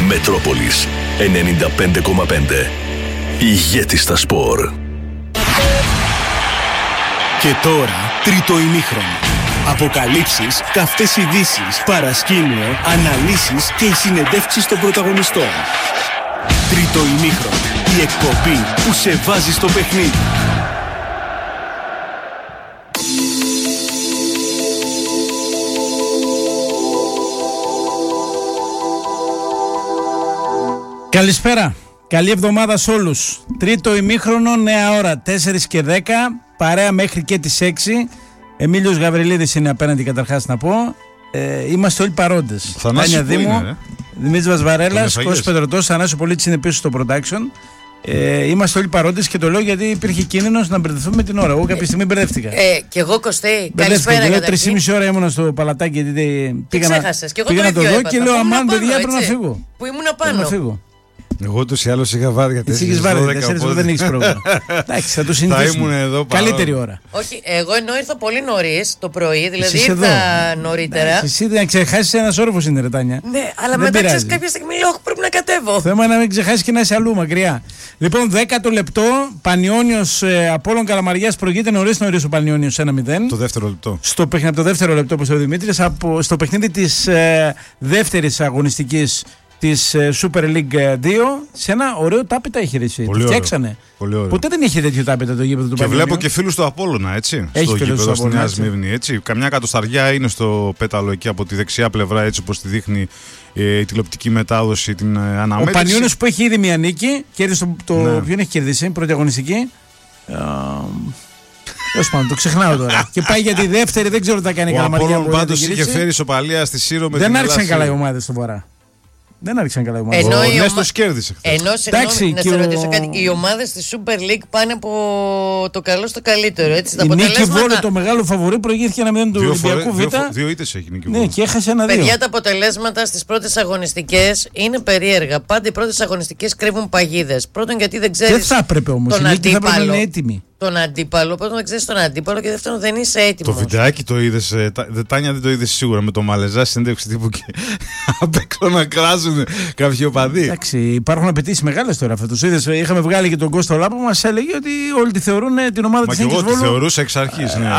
Μετρόπολης 95,5. Ηγέτης στα σπορ. Και τώρα, τρίτο ημίχρονο. Αποκαλύψεις, καυτές ειδήσεις, παρασκήνιο, αναλύσεις και οι συνεντεύξεις των πρωταγωνιστών. Τρίτο ημίχρονο. Η εκπομπή που σε βάζει στο παιχνίδι. Καλησπέρα. Καλή εβδομάδα σε όλους. Τρίτο ημίχρονο, νέα ώρα, 4 και 10. Παρέα μέχρι και τις 6. Εμίλιος Γαβριλίδης είναι απέναντι, καταρχάς να πω. Είμαστε όλοι παρόντες. Τάνια Δήμου, Δημήτρης Βασβαρέλας, Κώστας Πετρωτός, Θανάσης Πολίτης είναι πίσω στο production. Είμαστε όλοι παρόντες και το λέω γιατί υπήρχε κίνδυνος να μπερδευτούμε με την ώρα. Εγώ κάποια στιγμή μπερδεύτηκα. Και εγώ, Κωστή, καλησπέρα. Εγώ 3,5 ώρα ήμουνα στο παλατάκι γιατί πήγα να το δω και λέω αμάν παιδιά πρέπει να φύγω. Που ήμουν απάνω. Εγώ ούτως ή άλλως είχα βάρη για 4 δεν έχεις πρόβλημα. Εντάξει, θα το συνηθίσουμε. Καλύτερη ώρα. Όχι, εγώ ενώ ήρθα πολύ νωρίς το πρωί, δηλαδή ήρθα νωρίτερα. Εσύ δεν ξεχάσεις ένας όροφος είναι, ρε Τάνια. Ναι, αλλά μετά ξέρεις κάποια στιγμή λέω πρέπει να κατέβω. Θέμα είναι να μην ξεχάσεις και να είσαι αλλού μακριά. Λοιπόν, 10ο λεπτό, Πανιώνιος Απόλλων Καλαμαριάς προηγείται νωρίς ο Πανιώνιος 1-0. Το δεύτερο λεπτό. Από το δεύτερο λεπτό, όπως είπε ο Δημήτρης, στο παιχνίδι της δεύτερης αγωνιστικής της Super League 2, σε ένα ωραίο τάπητα είχε ρίξει. Το φτιάξανε. Ποτέ δεν είχε τέτοιο τάπητα το γήπεδο του Πανιώνιου. Και βλέπω και φίλους του Απόλλωνα, έτσι. Έχει στο γήπεδο στη Νέα Σμύρνη, έτσι. Καμιά κατοσταριά είναι στο πέταλο εκεί από τη δεξιά πλευρά, έτσι όπως τη δείχνει η τηλεοπτική μετάδοση, την αναμέτρηση. Ο Πανιώνιος που έχει ήδη μια νίκη, κέρδισε ποιον έχει κερδίσει, πρώτη αγωνιστική. Το ξεχνάω τώρα. Και πάει για τη δεύτερη, δεν ξέρω τι θα κάνει η Καλαμαριά. Ο Απόλλων πάντως είχε φέρει ισοπαλία στη Σύρο με την. Δεν άρχισαν καλά οι ομάδες στο Βορρά. Δεν άρχισαν καλά οι ομάδες. Ο Νέστος κέρδισε χθες. Συγγνώμη, να σε ρωτήσω κάτι. Οι ομάδες της Super League πάνε από το καλό στο καλύτερο. Έτσι, η Νίκη Βόλο, το μεγάλο φαβορί, προηγήθηκε 1-0 του Ολυμπιακού Β. Δύο ήττες έχει Νίκη Βόλο. Ναι, και έχασε 1-2. Παιδιά, τα αποτελέσματα στις πρώτες αγωνιστικές είναι περίεργα. Πάντα οι πρώτες αγωνιστικές κρύβουν παγίδες. Πρώτον, γιατί δεν ξέρεις. Δεν θα έπρεπε όμως. Η Νίκη θα έπρεπε να είναι έτοιμη. Τον αντίπαλο, πρώτον δεν ξέρεις τον αντίπαλο και δεύτερον δεν είσαι έτοιμος. Το βιντεάκι το είδες, Τάνια δεν το είδες σίγουρα με το Μαλεζά συνέντευξη τύπου και απ' έξω να κράζουν κάποιοι οπαδοί. Εντάξει, υπάρχουν απαιτήσεις μεγάλες τώρα φέτος. Είδες, είχαμε βγάλει και τον Κώστα Λάπο που μας έλεγε ότι όλοι τη θεωρούν την ομάδα της Νίκης Βόλου. Μα και εγώ τη θεωρούσα εξ αρχής. Ναι,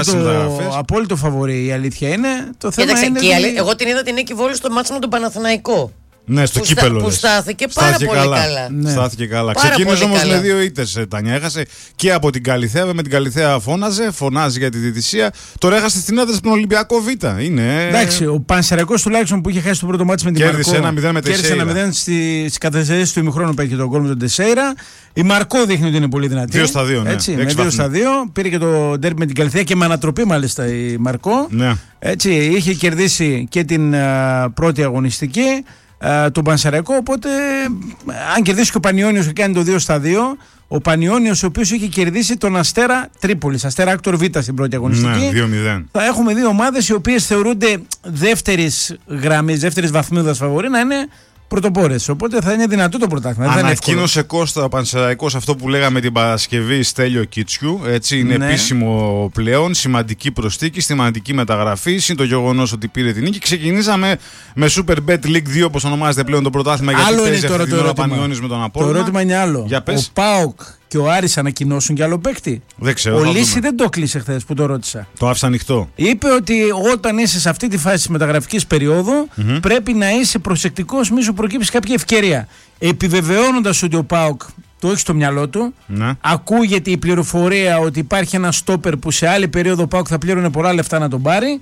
απόλυτο φαβορί η αλήθεια είναι. Το θέμα είναι εγώ την είδα την Νίκη Βόλου στο μάτσο με τον Παναθηναϊκό. Ναι, στο κύπελο. Που στάθηκε πάρα πολύ καλά. Ναι. Στάθηκε καλά. Ξεκίνησε όμως με 2 ήττες, Τάνια. Έχασε και από την Καλιθέα. Με την Καλιθέα φωνάζει για τη διαιτησία. Τώρα έχασε στην έδρα στον Ολυμπιακό Β. Είναι. Εντάξει, ο Πανσεραϊκός τουλάχιστον που είχε χάσει το πρώτο μάτι με την Μαρκό. Κέρδισε 1-0 με Τεσέιρα. Κέρδισε 1-0 στις καθυστερήσεις του ημιχρόνου που έχει τον γκολ με τον Τεσέιρα. Η Μαρκό δείχνει ότι είναι πολύ δυνατή. 2-2. Ναι. Έτσι, με 2-2. Πήρε και το ντέρμπι με την Καλιθέα και με ανατροπή μάλιστα η Μαρκό. Ναι. Έτσι, είχε κερδίσει και την πρώτη αγωνιστική. Τον Πανσεραϊκό, οπότε αν κερδίσει και ο Πανιώνιος και κάνει το 2-2, ο Πανιώνιος ο οποίος είχε κερδίσει τον Αστέρα Τρίπολης, Αστέρα Άκτορ Β στην πρώτη αγωνιστική. Ναι, 2-0. Θα έχουμε δύο ομάδες οι οποίες θεωρούνται δεύτερης γραμμής, δεύτερης βαθμίδας φαβορί να είναι πρωτοπόρες. Οπότε θα είναι δυνατό το πρωτάθλημα. Ανακοίνωσε Κώστα ο Πανσεραϊκός αυτό που λέγαμε την Παρασκευή, Στέλιο Κίτσιου. Έτσι είναι επίσημο πλέον. Σημαντική προσθήκη, σημαντική μεταγραφή. Είναι το γεγονός ότι πήρε την νίκη. Ξεκινήσαμε με Super Bet League 2, όπως ονομάζεται πλέον το πρωτάθλημα. Άλλο γιατί είναι τώρα το ερώτημα. Με τον Απόλλωνα. Το ερώτημα είναι άλλο. Ο ΠΑΟΚ και ο Άρης ανακοινώσουν κι άλλο παίκτη. Δεν ξέρω. Ο Λύση δεν το κλείσε χθες που το ρώτησα. Το άφησε ανοιχτό. Είπε ότι όταν είσαι σε αυτή τη φάση της μεταγραφικής περίοδου πρέπει να είσαι προσεκτικός, μη σου προκύψει κάποια ευκαιρία. Επιβεβαιώνοντας ότι ο ΠΑΟΚ το έχει στο μυαλό του, ακούγεται η πληροφορία ότι υπάρχει ένα στόπερ που σε άλλη περίοδο ο ΠΑΟΚ θα πλήρωνε πολλά λεφτά να τον πάρει.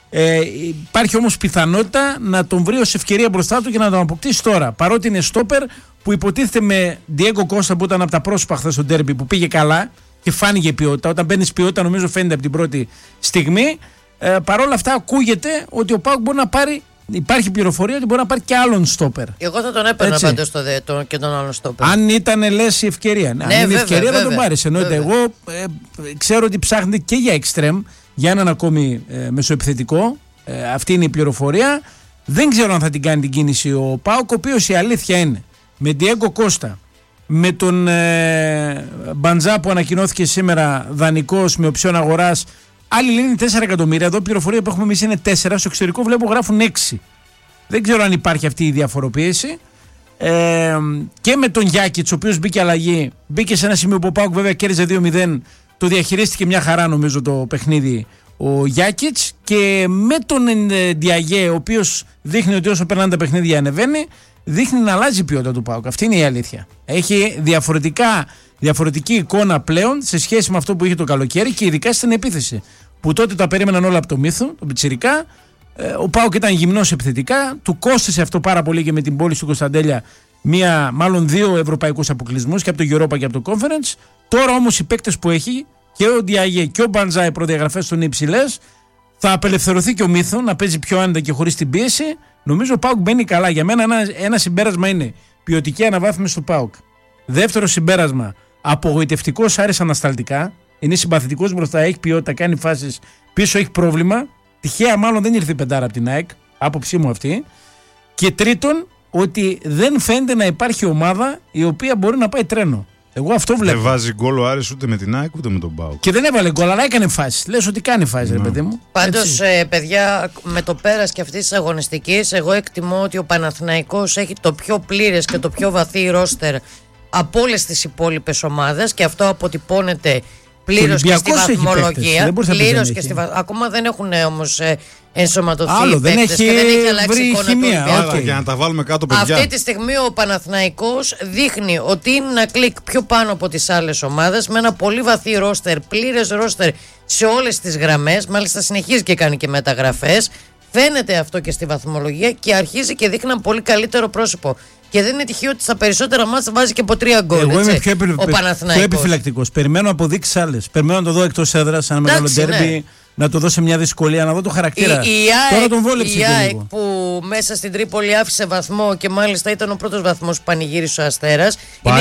Υπάρχει όμως πιθανότητα να τον βρει ως ευκαιρία μπροστά του και να τον αποκτήσει τώρα. Παρότι είναι στόπερ που υποτίθεται με Διέγκο Κώστα που ήταν από τα πρόσωπα χθες στο ντέρμπι που πήγε καλά και φάνηκε ποιότητα. Όταν παίρνει ποιότητα, νομίζω φαίνεται από την πρώτη στιγμή. Παρόλα αυτά, ακούγεται ότι ο ΠΑΟΚ μπορεί να πάρει. Υπάρχει πληροφορία ότι μπορεί να πάρει και άλλον στόπερ. Εγώ θα τον έπαιρνα πάντως και τον άλλον στόπερ. Αν ήταν, λες, η ευκαιρία. Ναι, αν είναι η ευκαιρία θα τον πάρει. Εννοείται. Εγώ ξέρω ότι ψάχνετε και για εξτρέμ, για έναν ακόμη μεσοεπιθετικό. Αυτή είναι η πληροφορία. Δεν ξέρω αν θα την κάνει την κίνηση ο ΠΑΟΚ, ο οποίος η αλήθεια είναι με Διέγκο Κώστα, με τον Μπαντζά που ανακοινώθηκε σήμερα δανεικός με οψιόν αγοράς. Άλλοι λένε 4 εκατομμύρια. Εδώ η πληροφορία που έχουμε εμείς είναι 4. Στο εξωτερικό βλέπω γράφουν 6. Δεν ξέρω αν υπάρχει αυτή η διαφοροποίηση. Και με τον Γιάκιτς, ο οποίος μπήκε αλλαγή, μπήκε σε ένα σημείο που ο ΠΑΟΚ βέβαια κέρδιζε 2-0, το διαχειρίστηκε μια χαρά νομίζω το παιχνίδι ο Γιάκιτς, και με τον Ντιαγέ, ο οποίος δείχνει ότι όσο περνάνε τα παιχνίδια ανεβαίνει, δείχνει να αλλάζει η ποιότητα του ΠΑΟΚ. Αυτή είναι η αλήθεια. Έχει διαφορετική εικόνα πλέον σε σχέση με αυτό που είχε το καλοκαίρι, και ειδικά στην επίθεση, που τότε τα περίμεναν όλα από το Μύθο, τον Πιτσιρικά. Ο ΠΑΟΚ ήταν γυμνός επιθετικά, του κόστησε αυτό πάρα πολύ και με την πόλη του Κωνσταντέλια μάλλον δύο ευρωπαϊκούς αποκλεισμούς, και από το Europa και από το Conference. Τώρα όμως οι παίκτες που έχει, και ο Ντιαγέ και ο Μπαντζά, οι προδιαγραφές των υψηλές, θα απελευθερωθεί και ο Μύθο να παίζει πιο άνετα και χωρίς την πίεση. Νομίζω ο ΠΑΟΚ μπαίνει καλά. Για μένα ένα συμπέρασμα είναι ποιοτική αναβάθμιση του ΠΑΟΚ. Δεύτερο συμπέρασμα, απογοητευτικός Άρης ανασταλτικά. Είναι συμπαθητικός μπροστά, έχει ποιότητα, κάνει φάσεις, πίσω έχει πρόβλημα. Τυχαία μάλλον δεν ήρθε η πεντάρα από την ΑΕΚ, άποψή μου αυτή. Και τρίτον, ότι δεν φαίνεται να υπάρχει ομάδα η οποία μπορεί να πάει τρένο. Εγώ αυτό βλέπω. Δεν βάζει γκολ ο Άρης ούτε με την ΑΕΚ ούτε με τον ΠΑΟΚ. Και δεν έβαλε γκολ, αλλά έκανε φάση. Λες ότι κάνει φάση, ρε παιδί μου. Πάντως, παιδιά, με το πέρας και αυτής της αγωνιστικής, εγώ εκτιμώ ότι ο Παναθηναϊκός έχει το πιο πλήρες και το πιο βαθύ ρόστερ από όλες τις υπόλοιπες ομάδες, και αυτό αποτυπώνεται πλήρως και στη βαθμολογία. Ακόμα δεν έχουν όμως ενσωματωθεί οι παίκτες και δεν έχει αλλάξει η εικόνα του. Για να τα βάλουμε κάτω, παιδιά. Αυτή τη στιγμή ο Παναθηναϊκός δείχνει ότι είναι ένα κλικ πιο πάνω από τις άλλες ομάδες, με ένα πολύ βαθύ ρόστερ, πλήρες ρόστερ σε όλες τις γραμμές. Μάλιστα συνεχίζει και κάνει και μεταγραφές. Φαίνεται αυτό και στη βαθμολογία, και αρχίζει και δείχνει ένα πολύ καλύτερο πρόσωπο. Και δεν είναι τυχαίο ότι στα περισσότερα μάτσα βάζει και από 3 γκολ. Εγώ είμαι πιο επιφυλακτικός. Περιμένω αποδείξεις άλλες. Περιμένω να το δω εκτός έδρας, ένα μεγάλο ντέρμπι, να το δω σε μια δυσκολία, να δω το χαρακτήρα. Τώρα τον βόλεψε. Η ΑΕΚ που μέσα στην Τρίπολη άφησε βαθμό, και μάλιστα ήταν ο πρώτος βαθμός που πανηγύρισε ο Αστέρας. Είναι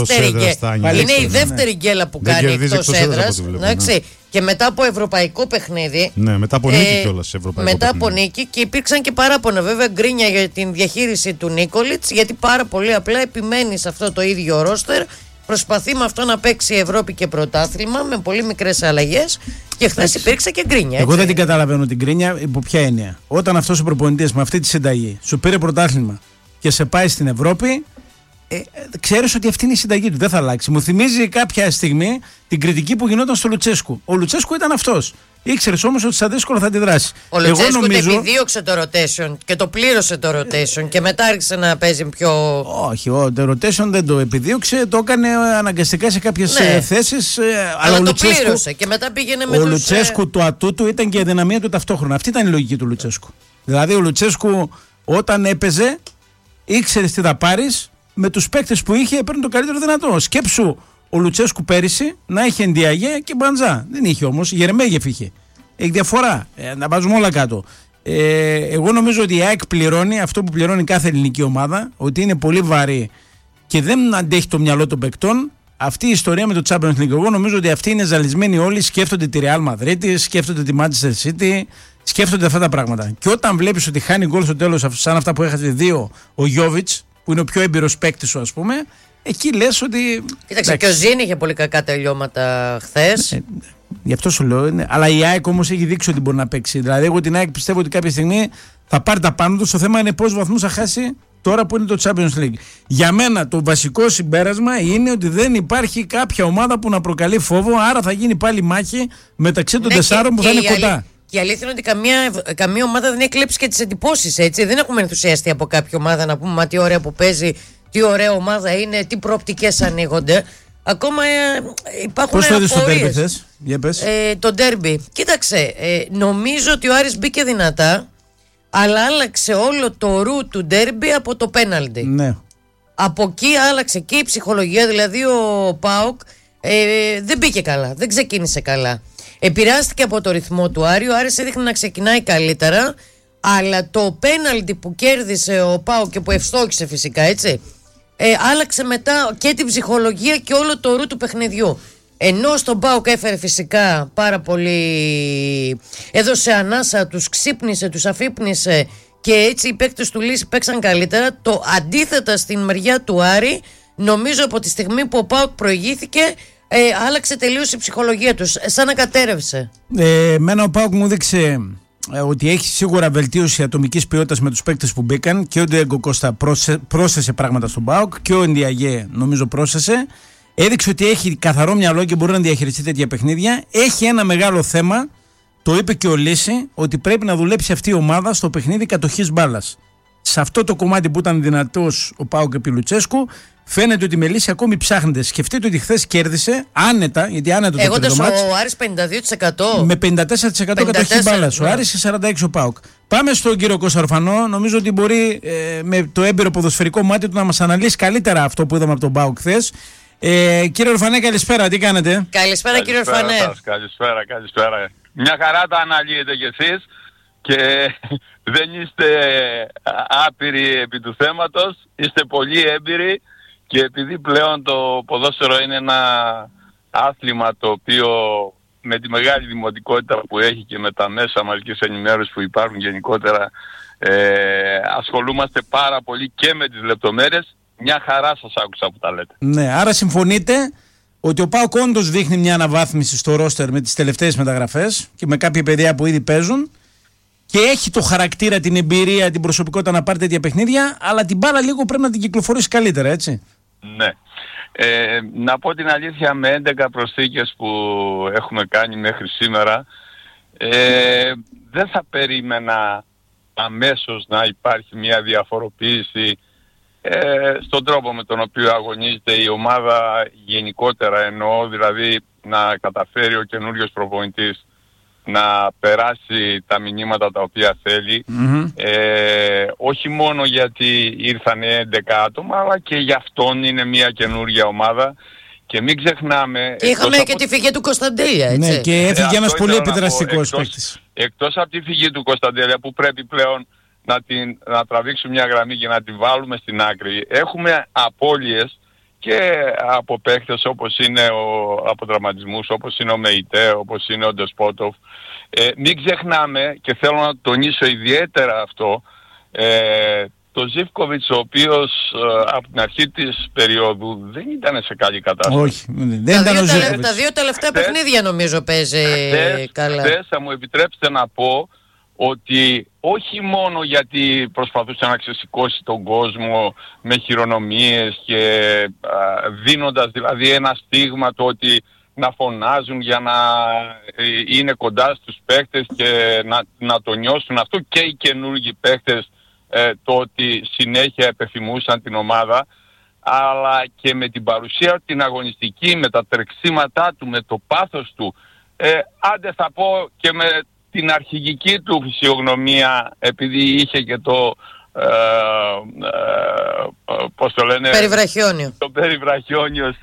η δεύτερη γκέλα που κάνει εκτός έδρας. Και μετά από ευρωπαϊκό παιχνίδι. Ναι, μετά από νίκη κιόλας. Μετά από νίκη, και υπήρξαν και παράπονα βέβαια, γκρίνια για την διαχείριση του Νίκολιτς, γιατί πάρα πολύ απλά επιμένει σε αυτό το ίδιο ρόστερ. Προσπαθεί με αυτό να παίξει Ευρώπη και πρωτάθλημα με πολύ μικρές αλλαγές, και χθες υπήρξε και γκρίνια. Εγώ δεν την καταλαβαίνω την γκρίνια, υπό ποια έννοια. Όταν αυτός ο προπονητής με αυτή τη συνταγή σου πήρε πρωτάθλημα και σε πάει στην Ευρώπη, ξέρεις ότι αυτή είναι η συνταγή του, δεν θα αλλάξει. Μου θυμίζει κάποια στιγμή την κριτική που γινόταν στο Λουτσέσκου. Ο Λουτσέσκου ήταν αυτός. Ήξερες όμως ότι στα δύσκολα θα αντιδράσει. Ο Λουτσέσκου επιδίωξε το rotation και το πλήρωσε το rotation, και μετά άρχισε να παίζει πιο. Όχι, το rotation δεν το επιδίωξε, το έκανε αναγκαστικά σε κάποιες θέσεις. Αλλά το πλήρωσε και μετά πήγαινε με ο Λουτσέσκου του ατούτου ήταν και η αδυναμία του ταυτόχρονα. Αυτή ήταν η λογική του Λουτσέσκου. Δηλαδή ο Λουτσέσκου όταν έπαιζε ήξερε τι θα πάρεις. Με τους παίκτες που είχε έπαιρνε το καλύτερο δυνατό. Σκέψου ο Λουτσέσκου πέρυσι να είχε Ντιαγέ και Μπαντζά. Δεν είχε όμως, Γερμέγεφ είχε. Έχει διαφορά. Να βάζουμε όλα κάτω. Εγώ νομίζω ότι η ΑΕΚ πληρώνει αυτό που πληρώνει κάθε ελληνική ομάδα, ότι είναι πολύ βαρύ και δεν αντέχει το μυαλό των παικτών. Αυτή η ιστορία με το Champions League, εγώ νομίζω ότι αυτοί είναι ζαλισμένοι όλοι. Σκέφτονται τη Real Madrid, σκέφτονται τη Manchester City, σκέφτονται αυτά τα πράγματα. Και όταν βλέπεις ότι χάνει γκολ στο τέλος, σαν αυτά που έχασε 2 ο Γιόβιτς, που είναι ο πιο έμπειρος παίκτης σου, ας πούμε, εκεί λες ότι. Κοίταξε, και ο Ζήν είχε πολύ κακά τελειώματα χθες. Γι' αυτό σου λέω. Αλλά η ΑΕΚ όμως έχει δείξει ότι μπορεί να παίξει. Δηλαδή, εγώ την ΑΕΚ πιστεύω ότι κάποια στιγμή θα πάρει τα πάνω του. Το θέμα είναι πόσους βαθμούς θα χάσει τώρα που είναι το Champions League. Για μένα το βασικό συμπέρασμα είναι ότι δεν υπάρχει κάποια ομάδα που να προκαλεί φόβο. Άρα θα γίνει πάλι μάχη μεταξύ των τεσσάρων που θα είναι κοντά. Και η αλήθεια είναι ότι καμία ομάδα δεν έχει κλέψει και τις εντυπώσεις, έτσι. Δεν έχουμε ενθουσιαστεί από κάποια ομάδα να πούμε μα τι ωραία που παίζει, τι ωραία ομάδα είναι, τι προοπτικές ανοίγονται. Ακόμα υπάρχουν απορίες. Πώς το είδες το ντέρμπι θες, για πες. Το ντέρμπι. Κοίταξε, νομίζω ότι ο Άρης μπήκε δυνατά, αλλά άλλαξε όλο το ρου του ντέρμπι από το πέναλτι. Ναι. Από εκεί άλλαξε και η ψυχολογία, δηλαδή ο ΠΑΟΚ δεν μπήκε καλά, δεν ξεκίνησε καλά. Επηρεάστηκε από το ρυθμό του Άρη. Ο Άρης έδειχνε να ξεκινάει καλύτερα, αλλά το πέναλτι που κέρδισε ο ΠΑΟΚ και που ευστόχησε φυσικά, έτσι, άλλαξε μετά και την ψυχολογία και όλο το ρου του παιχνιδιού. Ενώ στον ΠΑΟΚ έφερε φυσικά πάρα πολύ, έδωσε ανάσα, τους ξύπνησε, τους αφύπνισε και έτσι οι παίκτες του Λύση παίξαν καλύτερα. Το αντίθετα στην μεριά του Άρη, νομίζω από τη στιγμή που ο ΠΑΟΚ προηγήθηκε, άλλαξε τελείως η ψυχολογία τους, σαν να κατέρευσε. Εμένα ο ΠΑΟΚ μου δείξε ότι έχει σίγουρα βελτίωση ατομικής ποιότητας με τους παίκτες που μπήκαν, και ο Ντιέγκο Κώστα πρόσθεσε πράγματα στον ΠΑΟΚ και ο Ντιαγέ νομίζω πρόσθεσε. Έδειξε ότι έχει καθαρό μυαλό και μπορεί να διαχειριστεί τέτοια παιχνίδια. Έχει ένα μεγάλο θέμα, το είπε και ο Λύση, ότι πρέπει να δουλέψει αυτή η ομάδα στο παιχνίδι κατοχής μπάλας. Σε αυτό το κομμάτι που ήταν δυνατός ο ΠΑΟΚ επί Λουτσέσκου, φαίνεται ότι η Μελίσση ακόμη ψάχνεται. Σκεφτείτε ότι χθες κέρδισε άνετα, γιατί άνετα το έχοντας τρίτο μάτς. Ο Άρης 52%. Με 54% κατοχή μπάλας. Ο Άρης και 46% ο ΠΑΟΚ. Πάμε στον κύριο Κώστα Ρουφανό. Νομίζω ότι μπορεί με το έμπειρο ποδοσφαιρικό μάτι του να μας αναλύσει καλύτερα αυτό που είδαμε από τον ΠΑΟΚ χθες. Κύριε Ρουφανέ, καλησπέρα. Τι κάνετε? Καλησπέρα κύριε Ρουφανέ. Καλησπέρα. Μια χαρά τα αναλύετε κι εσείς και δεν είστε άπειροι επί του θέματος, είστε πολύ έμπειροι, και επειδή πλέον το ποδόσφαιρο είναι ένα άθλημα το οποίο με τη μεγάλη δημοτικότητα που έχει και με τα μέσα μαζικής ενημέρωσης που υπάρχουν γενικότερα, ασχολούμαστε πάρα πολύ και με τις λεπτομέρειες. Μια χαρά σας άκουσα που τα λέτε. Ναι, άρα συμφωνείτε ότι ο ΠΑΟΚ όντως δείχνει μια αναβάθμιση στο ρόστερ με τις τελευταίες μεταγραφές και με κάποια παιδιά που ήδη παίζουν, και έχει το χαρακτήρα, την εμπειρία, την προσωπικότητα να πάρει τέτοια παιχνίδια, αλλά την μπάλα λίγο πρέπει να την κυκλοφορήσει καλύτερα, έτσι? Ναι. Να πω την αλήθεια, με 11 προσθήκες που έχουμε κάνει μέχρι σήμερα, δεν θα περίμενα αμέσως να υπάρχει μια διαφοροποίηση στον τρόπο με τον οποίο αγωνίζεται η ομάδα γενικότερα, εννοώ δηλαδή να καταφέρει ο καινούριος προπονητής να περάσει τα μηνύματα τα οποία θέλει, όχι μόνο γιατί ήρθαν 11 άτομα, αλλά και γι' αυτόν είναι μια καινούρια ομάδα. Και μην ξεχνάμε... Και είχαμε και τη φυγή του Κωνσταντέλια, έτσι. Ναι, και έφυγε ένας πολύ επιδραστικός παίκτης. Εκτός από τη φυγή του Κωνσταντέλια, που πρέπει πλέον να τραβήξουμε μια γραμμή και να την βάλουμε στην άκρη, έχουμε απώλειες και από παίκτες όπως είναι από τραυματισμούς, όπως είναι ο Μεϊτέ, όπως είναι ο Ντεσπότοφ. Μην ξεχνάμε, και θέλω να τονίσω ιδιαίτερα αυτό, το Ζίβκοβιτς, ο οποίος από την αρχή της περίοδου δεν ήταν σε καλή κατάσταση. Όχι, δεν ήταν ο Ζίβκοβιτς. Τα δύο τελευταία παιχνίδια νομίζω παίζει καλά. Χθες θα μου επιτρέψετε να πω ότι όχι μόνο γιατί προσπαθούσε να ξεσηκώσει τον κόσμο με χειρονομίες και δίνοντας δηλαδή ένα στίγμα το ότι να φωνάζουν για να είναι κοντά στους παίχτες και να το νιώσουν αυτό, και οι καινούργοι παίχτες το ότι συνέχεια επιθυμούσαν την ομάδα, αλλά και με την παρουσία την αγωνιστική, με τα τρεξίματά του, με το πάθος του, άντε θα πω και με την αρχηγική του φυσιογνωμία, επειδή είχε και το πώς το λένε, περιβραχιόνιο. Το περιβραχιόνιο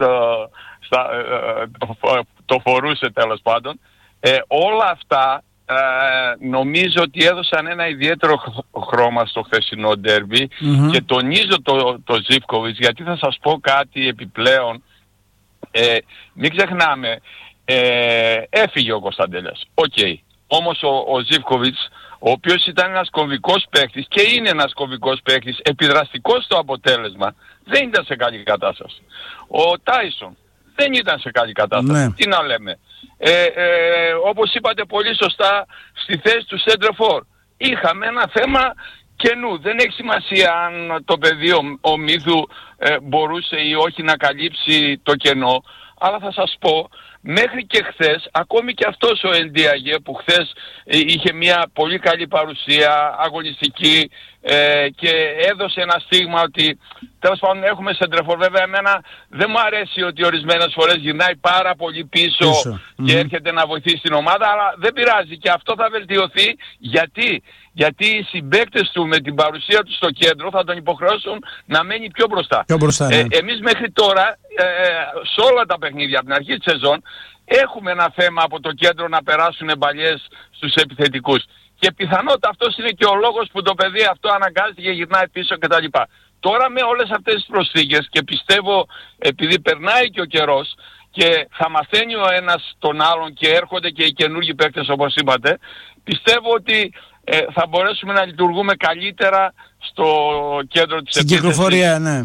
το φορούσε τέλος πάντων. Όλα αυτά νομίζω ότι έδωσαν ένα ιδιαίτερο χρώμα στο χθεσινό ντέρμπι, και τονίζω το Ζίβκοβιτς, γιατί θα σας πω κάτι επιπλέον. Μην ξεχνάμε, έφυγε ο Κωνσταντέλιας, όμως ο Ζίβκοβιτς, ο οποίος ήταν ένας κομβικός παίκτης και είναι ένας κομβικός παίκτης, επιδραστικός στο αποτέλεσμα, δεν ήταν σε καλή κατάσταση. Ο Τάισον δεν ήταν σε καλή κατάσταση. Ναι. Τι να λέμε. Όπως είπατε πολύ σωστά, στη θέση του Σέντρεφορ είχαμε ένα θέμα καινού. Δεν έχει σημασία αν το παιδί ο Μύθου μπορούσε ή όχι να καλύψει το κενό, αλλά θα σας πω, μέχρι και χθες, ακόμη και αυτός ο Ντιαγέ που χθες είχε μια πολύ καλή παρουσία αγωνιστική και έδωσε ένα στίγμα ότι τέλος πάντων έχουμε σεντρεφόρ. Βέβαια εμένα δεν μου αρέσει ότι ορισμένες φορές γυρνάει πάρα πολύ πίσω και έρχεται να βοηθήσει την ομάδα, αλλά δεν πειράζει, και αυτό θα βελτιωθεί. Γιατί οι συμπαίκτες του με την παρουσία του στο κέντρο θα τον υποχρεώσουν να μένει πιο μπροστά. Ναι. Εμείς μέχρι τώρα σε όλα τα παιχνίδια από την αρχή της σεζόν έχουμε ένα θέμα από το κέντρο να περάσουν μπαλιές στους επιθετικούς. Και πιθανότατα αυτός είναι και ο λόγος που το παιδί αυτό αναγκάζεται και γυρνάει πίσω κτλ. Τώρα με όλες αυτές τις προσθήκες, και πιστεύω επειδή περνάει και ο καιρός και θα μαθαίνει ο ένας τον άλλον και έρχονται και οι καινούργοι παίκτες όπως είπατε, πιστεύω ότι θα μπορέσουμε να λειτουργούμε καλύτερα στο κέντρο της επίθεσης. Στην κυκλοφορία, ναι.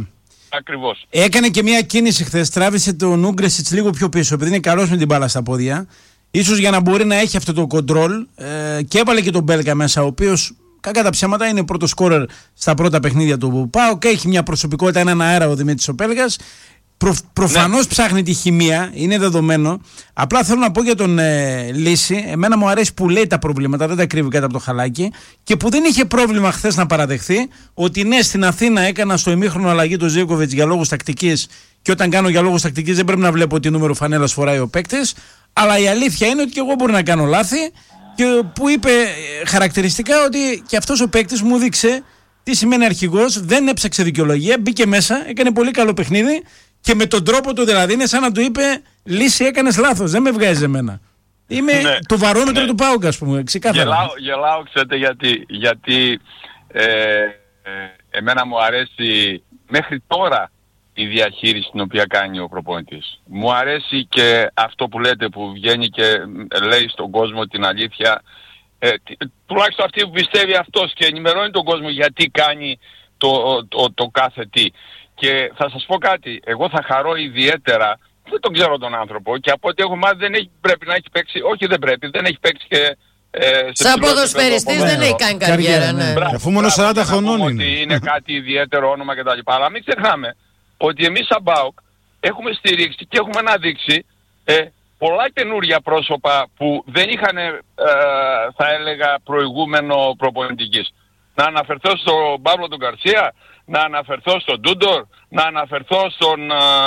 Ακριβώς. Έκανε και μια κίνηση χθες, τράβησε τον Ούγκρεσιτς λίγο πιο πίσω, επειδή είναι καλός με την μπάλα στα πόδια. ίσως για να μπορεί να έχει αυτό το κοντρόλ, και έβαλε και τον Μπέλκα μέσα, ο οποίος κακά τα ψέματα είναι πρώτο σκόρερ στα πρώτα παιχνίδια του ΠΑΟΚ, έχει μια προσωπικότητα, έναν αέρα ο Δημήτρης ο Μπέλγας. Προφανώς ψάχνει τη χημεία, είναι δεδομένο. Απλά θέλω να πω για τον Λύση, εμένα μου αρέσει που λέει τα προβλήματα, δεν τα κρύβει κάτω από το χαλάκι, και που δεν είχε πρόβλημα χθες να παραδεχθεί ότι ναι, στην Αθήνα έκανα στο ημίχρονο αλλαγή τον Ζίβκοβιτς για λόγους τακτικής, και όταν κάνω για λόγους τακτικής δεν πρέπει να βλέπω τι νούμερο φανέλας φοράει ο παίκτης. Αλλά η αλήθεια είναι ότι και εγώ μπορεί να κάνω λάθη, και που είπε χαρακτηριστικά ότι και αυτός ο παίκτης μου δείξε τι σημαίνει αρχηγός, δεν έψαξε δικαιολογία, μπήκε μέσα, έκανε πολύ καλό παιχνίδι. Και με τον τρόπο του δηλαδή είναι σαν να του είπε Λύση, έκανες λάθος, δεν με βγάζει εμένα. Είμαι το βαρόμετρο του ΠΑΟΚ, ας πούμε, ξεκάθαρα. Γελάω, ξέρετε γιατί εμένα μου αρέσει μέχρι τώρα η διαχείριση την οποία κάνει ο προπονητής. Μου αρέσει και αυτό που λέτε, που βγαίνει και λέει στον κόσμο την αλήθεια, τουλάχιστον αυτή που πιστεύει αυτός, και ενημερώνει τον κόσμο γιατί κάνει το κάθε τι. Και θα σας πω κάτι, εγώ θα χαρώ ιδιαίτερα, δεν τον ξέρω τον άνθρωπο, και από ό,τι έχω μάθει δεν έχει παίξει και σαν ποδοσφαιριστής δεν έχει κάνει καριέρα, ναι. Αφού μόνο 40 χρονών είναι. Ότι είναι κάτι ιδιαίτερο όνομα κτλ. Αλλά μην ξεχνάμε ότι εμείς σαν ΠΑΟΚ έχουμε στηρίξει και έχουμε αναδείξει πολλά καινούργια πρόσωπα που δεν είχαν, θα έλεγα, προηγούμενο προπονητικής. Να αναφερθώ στον Παύλο τον Γκαρσία, να αναφερθώ στον Ντούντορ, να αναφερθώ στον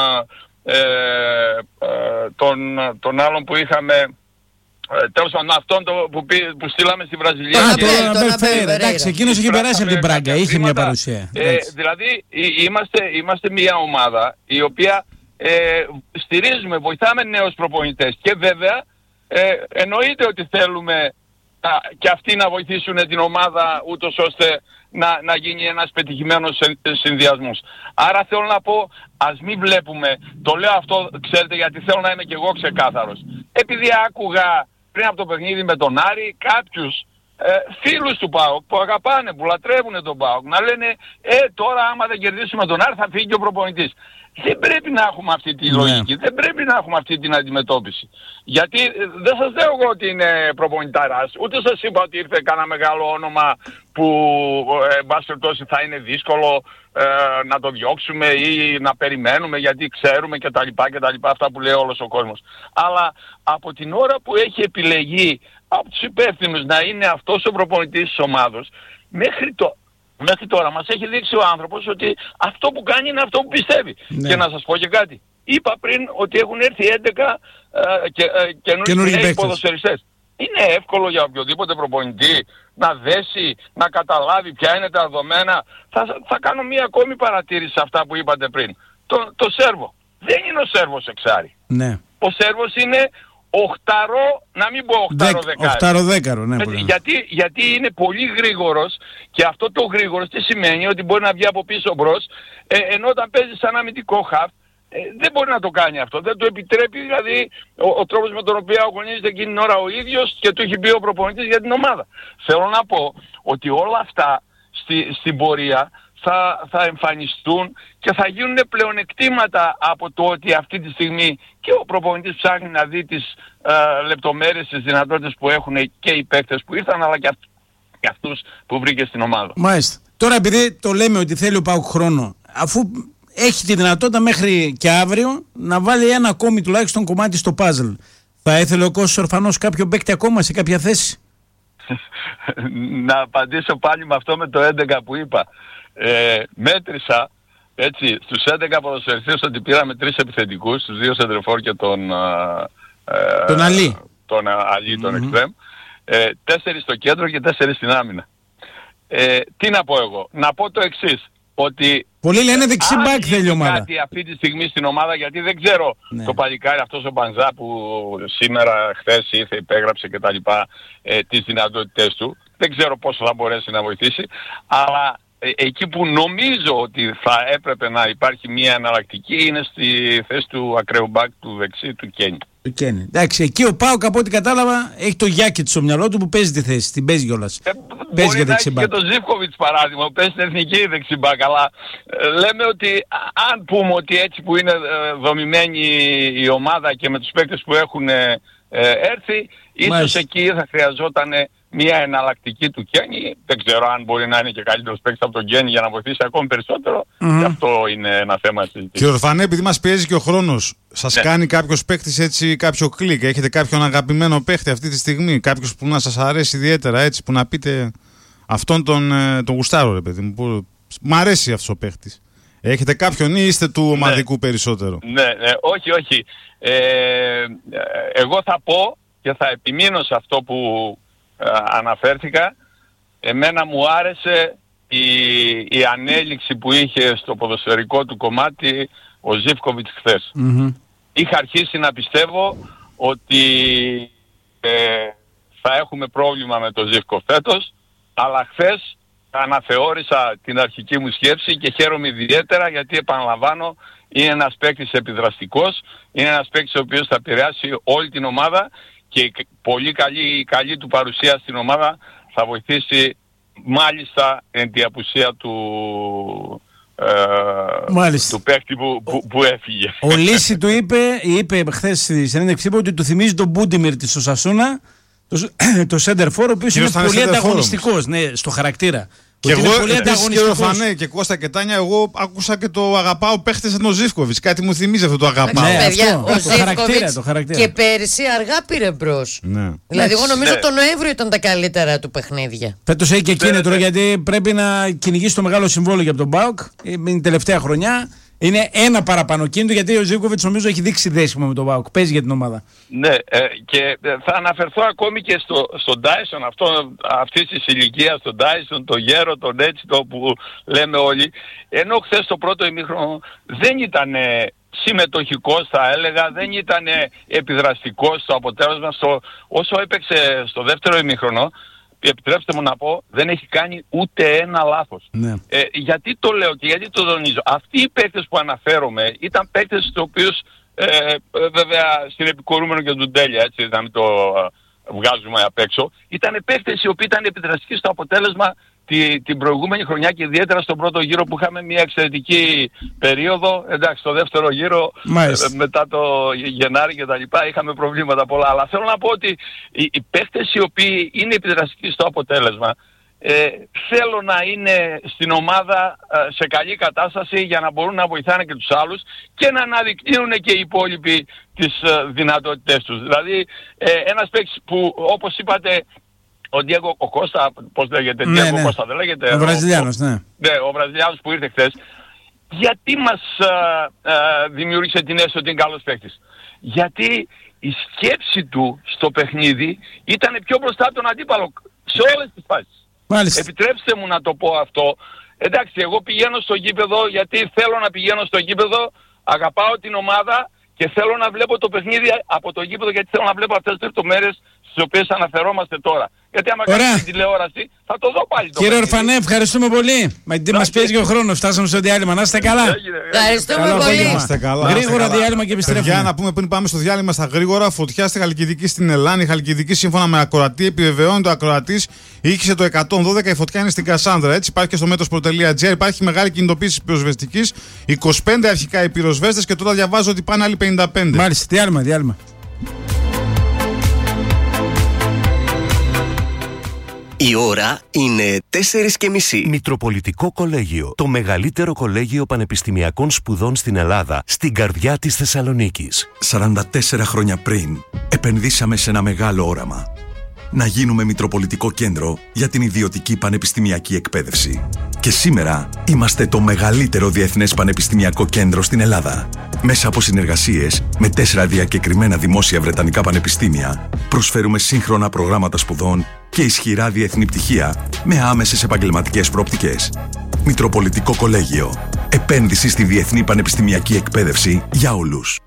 τον άλλον που είχαμε, τέλος πάντων αυτόν που στείλαμε στη Βραζιλία. Τον Αφέρ, εντάξει, εκείνος είχε περάσει από την Μπράγκα, είχε μια παρουσία. Δηλαδή είμαστε μια ομάδα η οποία στηρίζουμε, βοηθάμε νέους προπονητές, και βέβαια εννοείται ότι θέλουμε και αυτοί να βοηθήσουν την ομάδα ούτως ώστε να γίνει ένας πετυχημένος συνδυασμός. Άρα θέλω να πω, ας μην βλέπουμε, το λέω αυτό, ξέρετε, γιατί θέλω να είμαι και εγώ ξεκάθαρος. Επειδή άκουγα πριν από το παιχνίδι με τον Άρη κάποιους φίλους του ΠΑΟΚ που αγαπάνε, που λατρεύουν τον ΠΑΟΚ, να λένε τώρα άμα δεν κερδίσουμε τον Άρη θα φύγει και ο προπονητής. Δεν πρέπει να έχουμε αυτή τη λογική, δεν πρέπει να έχουμε αυτή την αντιμετώπιση. Γιατί δεν σας λέω εγώ ότι είναι προπονητάρας, ούτε σας είπα ότι ήρθε κανένα μεγάλο όνομα που εν πάση περιπτώσει θα είναι δύσκολο να το διώξουμε ή να περιμένουμε γιατί ξέρουμε κτλ. Αυτά που λέει όλος ο κόσμος. Αλλά από την ώρα που έχει επιλεγεί από τους υπεύθυνους να είναι αυτός ο προπονητής της ομάδος, μέχρι τώρα μας έχει δείξει ο άνθρωπος ότι αυτό που κάνει είναι αυτό που πιστεύει. Ναι. Και να σας πω και κάτι. Είπα πριν ότι έχουν έρθει 11 καινούργιοι ποδοσφαιριστές. Είναι εύκολο για οποιοδήποτε προπονητή να δέσει, να καταλάβει ποια είναι τα δεδομένα. Θα κάνω μία ακόμη παρατήρηση σε αυτά που είπατε πριν. Το Σέρβο. Δεν είναι ο Σέρβος εξάρι. Ναι. Ο Σέρβος είναι οχταρό, να μην πω οχτάρο-δεκάρο. Ναι, γιατί είναι πολύ γρήγορος, και αυτό το γρήγορος τι σημαίνει, ότι μπορεί να βγει από πίσω μπρος, ενώ όταν παίζει σαν αμυντικό χαφ δεν μπορεί να το κάνει αυτό. Δεν το επιτρέπει δηλαδή ο τρόπος με τον οποίο αγωνίζεται εκείνη την ώρα ο ίδιος και του έχει πει ο προπονητής για την ομάδα. Θέλω να πω ότι όλα αυτά στην πορεία θα εμφανιστούν και θα γίνουν πλεονεκτήματα από το ότι αυτή τη στιγμή και ο προπονητής ψάχνει να δει τις λεπτομέρειες, τις δυνατότητες που έχουν και οι παίκτες που ήρθαν, αλλά και αυτούς που βρήκε στην ομάδα. Μάλιστα. Τώρα επειδή το λέμε ότι θέλει ο ΠΑΟΚ χρόνο, αφού έχει τη δυνατότητα μέχρι και αύριο να βάλει ένα ακόμη τουλάχιστον κομμάτι στο παζλ, θα ήθελε ο Κώστας Ορφανός κάποιο παίκτη ακόμα σε κάποια θέση? Να απαντήσω πάλι με αυτό με το 11 που είπα. Μέτρησα έτσι στους 11 ποδοσφαιριστές ότι πήραμε 3 επιθετικούς, τους 2 σεντρεφόρ και τον Αλή. Τον Αλή, τον εξτρέμ, 4 στο κέντρο και 4 στην άμυνα. Τι να πω εγώ? Να πω το εξής, ότι πολλοί λένε δεξί μπακ θέλει η ομάδα. Κάτι αυτή τη στιγμή στην ομάδα, γιατί δεν ξέρω το παλικάρι αυτός ο Μπανζά που σήμερα, χθες ήρθε, υπέγραψε κτλ. Τις δυνατότητες του. Δεν ξέρω πόσο θα μπορέσει να βοηθήσει, αλλά εκεί που νομίζω ότι θα έπρεπε να υπάρχει μια εναλλακτική είναι στη θέση του ακραίου μπακ του δεξί του Κένι. Εντάξει, εκεί ο ΠΑΟΚ από ό,τι κατάλαβα έχει το Γιάκετ στο μυαλό του που παίζει τη θέση, την παίζει κιόλας. Μπορεί να έχει και τον Ζίβκοβιτς παράδειγμα που παίζει στην εθνική δεξιμπάκ, αλλά λέμε ότι αν πούμε ότι έτσι που είναι δομημένη η ομάδα και με τους παίκτες που έχουν έρθει, ίσως εκεί θα χρειαζόταν μια εναλλακτική του Κένι. Δεν ξέρω αν μπορεί να είναι και καλύτερος παίκτης από τον Κένι για να βοηθήσει ακόμη περισσότερο. Και αυτό είναι ένα θέμα συζήτησης. Κύριε Ορφανέ, επειδή μας πιέζει και ο χρόνος, σας κάνει κάποιος παίκτης έτσι κάποιο κλικ? Έχετε κάποιον αγαπημένο παίκτη αυτή τη στιγμή? Κάποιος που να σας αρέσει ιδιαίτερα, έτσι, που να πείτε αυτόν τον γουστάρω, ρε παιδί μου, μ' αρέσει αυτός ο παίκτης? Έχετε κάποιον ή είστε του ομαδικού περισσότερο? Ναι, όχι. Εγώ θα πω και θα επιμείνω σε αυτό που αναφέρθηκα. Εμένα μου άρεσε η ανέλυξη που είχε στο ποδοσφαιρικό του κομμάτι ο Ζίβκοβιτς χθες. Είχα αρχίσει να πιστεύω ότι θα έχουμε πρόβλημα με τον Ζίβκο φέτος, αλλά χθες αναθεώρησα την αρχική μου σκέψη και χαίρομαι ιδιαίτερα, γιατί επαναλαμβάνω, είναι ένας παίκτης επιδραστικός, είναι ένας παίκτης ο οποίος θα επηρεάσει όλη την ομάδα και η καλή του παρουσία στην ομάδα θα βοηθήσει μάλιστα εν τη απουσία του παίκτη που έφυγε. Ο Λύση του είπε χθες στη συνέντευξή ότι του θυμίζει τον Μπούντιμιρ της Οσασούνα, το center for, ο οποίος είναι πολύ ανταγωνιστικός, ναι, στο χαρακτήρα. Και εγώ, επίσης και ο Φανέ και Κώστα και Τάνια, εγώ άκουσα και το αγαπάω παίχτες σαν τον Ζίβκοβιτς. Κάτι μου θυμίζει αυτό το αγαπάω. Ναι, παιδιά, ο Ζίβκοβιτς και πέρυσι αργά πήρε μπρος. Ναι. Δηλαδή εγώ νομίζω τον Νοέμβριο ήταν τα καλύτερα του παιχνίδια. Φέτος έχει και κίνητρο, γιατί πρέπει να κυνηγήσει το μεγάλο συμβόλαιο για τον ΠΑΟΚ. Είναι η τελευταία χρονιά. Είναι ένα παραπάνω κίνητο, γιατί ο Ζίβκοβιτς νομίζω έχει δείξει δέσιμο με τον ΠΑΟΚ. Παίζει για την ομάδα. Ναι, και θα αναφερθώ ακόμη και στον Ντάισον, αυτής της ηλικίας, τον Ντάισον, τον Γέρο, τον Έτσιτο που λέμε όλοι. Ενώ χθες το πρώτο ημίχρονο δεν ήταν συμμετοχικός, θα έλεγα, δεν ήταν επιδραστικός στο αποτέλεσμα. Όσο έπαιξε στο δεύτερο ημίχρονο, επιτρέψτε μου να πω, δεν έχει κάνει ούτε ένα λάθος. Ναι. Γιατί το λέω και γιατί το τονίζω? Αυτοί οι παίκτες που αναφέρομαι ήταν παίκτες στους οποίους βέβαια στην επικορούμενο και του Ντέλια, έτσι, να μην το βγάζουμε απ' έξω, ήταν παίκτες οι οποίοι ήταν επιδραστικοί στο αποτέλεσμα την προηγούμενη χρονιά και ιδιαίτερα στον πρώτο γύρο που είχαμε μια εξαιρετική περίοδο. Εντάξει, στο δεύτερο γύρο μετά το Γενάρη και τα λοιπά είχαμε προβλήματα πολλά, αλλά θέλω να πω ότι οι παίκτες οι οποίοι είναι επιδραστικοί στο αποτέλεσμα θέλω να είναι στην ομάδα σε καλή κατάσταση για να μπορούν να βοηθάνε και τους άλλους και να αναδεικνύουν και οι υπόλοιποι τις δυνατότητές τους. Δηλαδή ένας παίκτης που, όπως είπατε, ο Ντιέγκο Κώστα, πώς λέγεται, Ντιέγκο Κώστα δεν λέγεται? Ο Βραζιλιάνος, ναι. Ναι, ο Βραζιλιάνος που ήρθε χθες. Γιατί μας δημιούργησε την αίσθηση ότι είναι καλός παίκτης? Γιατί η σκέψη του στο παιχνίδι ήταν πιο μπροστά από τον αντίπαλο σε όλες τις φάσεις. Μάλιστα. Επιτρέψτε μου να το πω αυτό. Εντάξει, εγώ πηγαίνω στο γήπεδο γιατί θέλω να πηγαίνω στο γήπεδο, αγαπάω την ομάδα και θέλω να βλέπω το παιχνίδι από το γήπεδο, γιατί θέλω να βλέπω αυτές τις λεπτομέρειες στις οποίες αναφερόμαστε τώρα. Γιατί άμα κάνω την τηλεόραση θα το δω πάλι το Κύριε Ορφανέ, ευχαριστούμε πολύ. Μας πιέζει και ο χρόνος, φτάσαμε στο διάλειμμα. Να είστε καλά. Ευχαριστούμε πολύ. Γρήγορα διάλειμμα και επιστρέφουμε. Για να πούμε πριν πάμε στο διάλειμμα στα γρήγορα, φωτιά στη Χαλκιδική στην Ελλάδα. Η Χαλκιδική, σύμφωνα με ακροατή, επιβεβαιώνει ο ακροατής, ήχησε το 112, η φωτιά είναι στην Κασάνδρα. Έτσι, υπάρχει και στο μέτρος.gr. Υπάρχει μεγάλη κινητοποίηση πυροσβεστικής. 25 αρχικά οι πυροσβέστες και τώρα διαβάζω ότι πάνε άλλοι 55. Μάλιστα, διάλειμμα. Η ώρα είναι 4:30. Μητροπολιτικό Κολέγιο. Το μεγαλύτερο κολέγιο πανεπιστημιακών σπουδών στην Ελλάδα, στην καρδιά της Θεσσαλονίκης. 44 χρόνια πριν, επενδύσαμε σε ένα μεγάλο όραμα. Να γίνουμε Μητροπολιτικό Κέντρο για την ιδιωτική πανεπιστημιακή εκπαίδευση. Και σήμερα είμαστε το μεγαλύτερο διεθνές πανεπιστημιακό κέντρο στην Ελλάδα. Μέσα από συνεργασίες με 4 διακεκριμένα δημόσια βρετανικά πανεπιστήμια, προσφέρουμε σύγχρονα προγράμματα σπουδών και ισχυρά διεθνή πτυχία με άμεσες επαγγελματικές προοπτικές. Μητροπολιτικό Κολέγιο. Επένδυση στη διεθνή πανεπιστημιακή εκπαίδευση για όλους.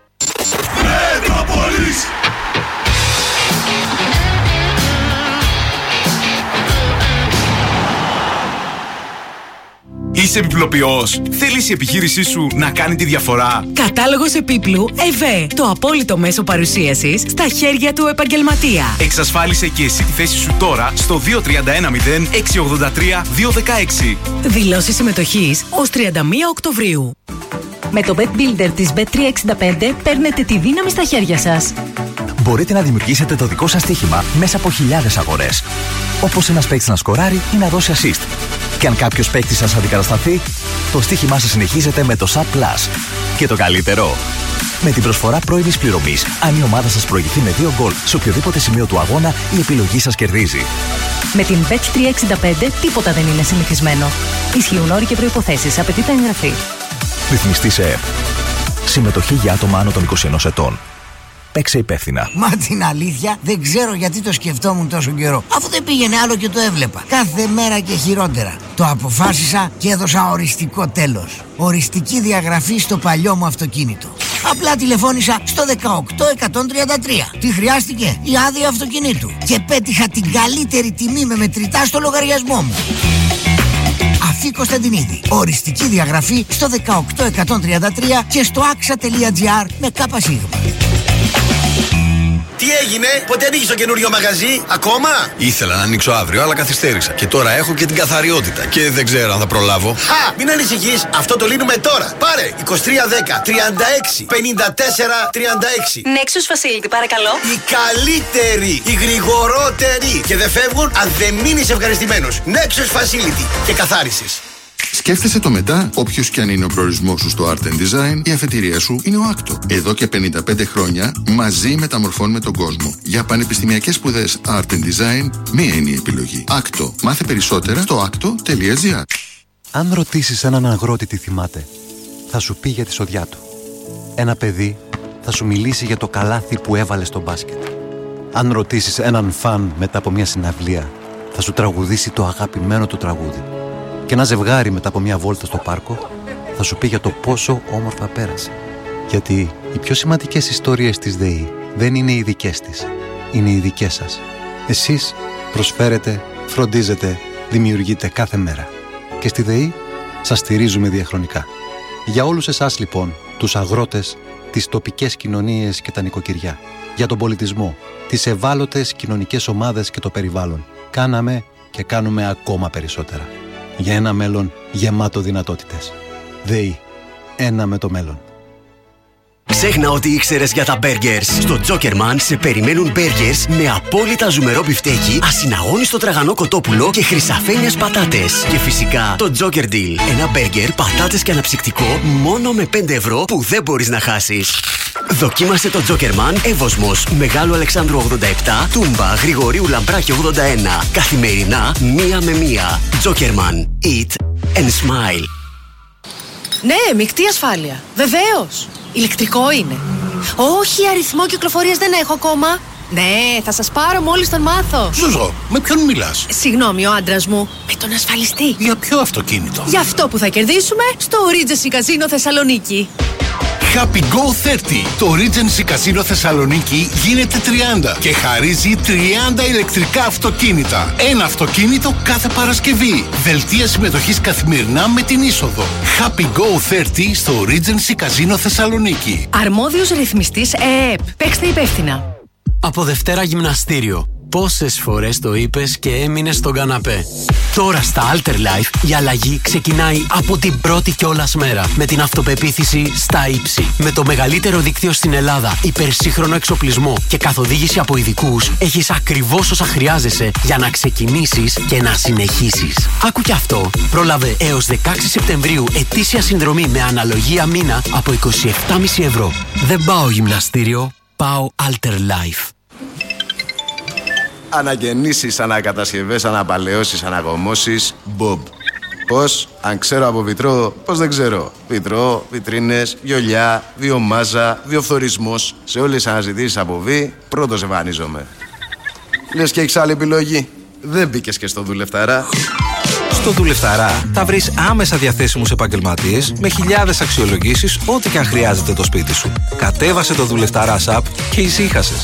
Είσαι επιπλοποιός. Θέλεις η επιχείρησή σου να κάνει τη διαφορά? Κατάλογος επίπλου ΕΒΕ. Το απόλυτο μέσο παρουσίασης στα χέρια του επαγγελματία. Εξασφάλισε και εσύ τη θέση σου τώρα στο 2310 683 216. Δηλώσεις συμμετοχής ως 31 Οκτωβρίου. Με το Bet Builder της Bet365 παίρνετε τη δύναμη στα χέρια σας. μπορείτε να δημιουργήσετε το δικό σας στοίχημα μέσα από χιλιάδες αγορές. Όπως ένας παίκτης να σκοράρει ή να δώσει assist. Και αν κάποιος παίκτης σας αντικατασταθεί, το στοίχημά σας συνεχίζεται με το SAP Plus. Και το καλύτερο, με την προσφορά πρώιμης πληρωμής, αν η ομάδα σας προηγηθεί με 2 γκολ σε οποιοδήποτε σημείο του αγώνα, η επιλογή σας κερδίζει. Με την Bet365 τίποτα δεν είναι συνηθισμένο. Ισχύουν όροι και προϋποθέσεις. Απαιτείται εγγραφή. Ρυθμιστή σε ΕΕΠ. Συμμετοχή για άτομα άνω των 21 ετών. Παίξε υπεύθυνα. Μα την αλήθεια δεν ξέρω γιατί το σκεφτόμουν τόσο καιρό. Αφού δεν πήγαινε άλλο και το έβλεπα. Κάθε μέρα και χειρότερα. Το αποφάσισα και έδωσα οριστικό τέλος. Οριστική διαγραφή στο παλιό μου αυτοκίνητο. Απλά τηλεφώνησα στο 18133. Τι χρειάστηκε? Η άδεια αυτοκινήτου. Και πέτυχα την καλύτερη τιμή με μετρητά στο λογαριασμό μου. Αφή Κωνσταντινίδη. Οριστική διαγραφή στο 18133 και στο axa.gr με ΚΣ. Τι έγινε, πότε ανοίγεις το καινούριο μαγαζί, ακόμα? Ήθελα να ανοίξω αύριο, αλλά καθυστέρησα. Και τώρα έχω και την καθαριότητα. Και δεν ξέρω αν θα προλάβω. Χα! Μην ανησυχείς, αυτό το λύνουμε τώρα. Πάρε 2310 36 54 36. Nexus Facility, παρακαλώ. Οι καλύτεροι, οι γρηγορότεροι. Και δεν φεύγουν αν δεν μείνεις ευχαριστημένος. Nexus Facility και καθάρισες. Σκέφτεσαι το μετά, όποιος και αν είναι ο προορισμός σου στο Art and Design, η αφετηρία σου είναι ο Άκτο. Εδώ και 55 χρόνια μαζί μεταμορφώνουμε τον κόσμο. Για πανεπιστημιακές σπουδές Art and Design, μία είναι η επιλογή. Άκτο. Μάθε περισσότερα στο acto.gr. Αν ρωτήσεις έναν αγρότη τι θυμάται, θα σου πει για τη σοδιά του. Ένα παιδί θα σου μιλήσει για το καλάθι που έβαλε στο μπάσκετ. Αν ρωτήσεις έναν φαν μετά από μια συναυλία, θα σου τραγουδήσει το αγαπημένο του τραγούδι. Και ένα ζευγάρι μετά από μια βόλτα στο πάρκο θα σου πει για το πόσο όμορφα πέρασε. Γιατί οι πιο σημαντικές ιστορίες της ΔΕΗ δεν είναι οι δικές της, είναι οι δικές σας. Εσείς προσφέρετε, φροντίζετε, δημιουργείτε κάθε μέρα. Και στη ΔΕΗ σας στηρίζουμε διαχρονικά. Για όλους εσάς λοιπόν, τους αγρότες, τις τοπικές κοινωνίες και τα νοικοκυριά, για τον πολιτισμό, τις ευάλωτες κοινωνικές ομάδες και το περιβάλλον, κάναμε και κάνουμε ακόμα περισσότερα. Για ένα μέλλον γεμάτο δυνατότητες. ΔΕΗ. Ένα με το μέλλον. Ξέχνα ό,τι ήξερες για τα μπέργκερς. Στο Τζόκερμαν σε περιμένουν μπέργκερς με απόλυτα ζουμερό μπιφτέκι, ασυναγώνιστο τραγανό κοτόπουλο και χρυσαφένιες πατάτες. Και φυσικά το Joker Deal. Ένα μπέργκερ, πατάτες και αναψυκτικό μόνο με 5 ευρώ που δεν μπορείς να χάσεις. Δοκίμασε το Τζόκερμαν Εύωσμος, Μεγάλου Αλεξάνδρου 87, Τούμπα, Γρηγορίου Λαμπράκη 81. Καθημερινά 1 με 1. Τζόκερμαν. Eat and smile. Ναι, μεικτή ασφάλεια. Βεβαίως. Ηλεκτρικό είναι. Όχι, αριθμό κυκλοφορίας δεν έχω ακόμα. Ναι, θα σας πάρω μόλις τον μάθω. Ζουζό, με ποιον μιλάς? Συγγνώμη, ο άντρας μου. Με τον ασφαλιστή. Για ποιο αυτοκίνητο? Για αυτό που θα κερδίσουμε στο Regency Casino Θεσσαλονίκη. Happy Go 30. Το Regency Casino Θεσσαλονίκη γίνεται 30 και χαρίζει 30 ηλεκτρικά αυτοκίνητα. Ένα αυτοκίνητο κάθε Παρασκευή. Δελτία συμμετοχής καθημερινά με την είσοδο. Happy Go 30 στο Regency Casino Θεσσαλονίκη. Αρμόδιος ρυθμιστής ΕΕΠ. Παίξτε υπεύθυνα. Από Δευτέρα γυμναστήριο. Πόσες φορές το είπες και έμεινες στον καναπέ. Τώρα στα Alter Life η αλλαγή ξεκινάει από την πρώτη κιόλας μέρα. Με την αυτοπεποίθηση στα ύψη. Με το μεγαλύτερο δίκτυο στην Ελλάδα, υπερσύγχρονο εξοπλισμό και καθοδήγηση από ειδικούς, έχεις ακριβώς όσα χρειάζεσαι για να ξεκινήσεις και να συνεχίσεις. Άκου κι αυτό. Πρόλαβε έως 16 Σεπτεμβρίου ετήσια συνδρομή με αναλογία μήνα από 27,5 ευρώ. Δεν πάω γυμναστήριο, πάω Alter Life. Αναγεννήσεις, ανακατασκευές, αναπαλαιώσεις, αναγωμώσεις, Bob. Πώς? Αν ξέρω από βιτρό, πώς δεν ξέρω. Βιτρό, βιτρίνες, βιολιά, βιομάζα, βιοφθορισμός. Σε όλες τις αναζητήσεις από βι, πρώτος εμφανίζομαι. Λες και έχεις άλλη επιλογή? Δεν μπήκες και στο Δουλευταρά. Στο Δουλευταρά θα βρεις άμεσα διαθέσιμους επαγγελματίες με χιλιάδες αξιολογήσεις, ό,τι και αν χρειάζεται το σπίτι σου. Κατέβασε το Δουλευταρά app και ησύχασες.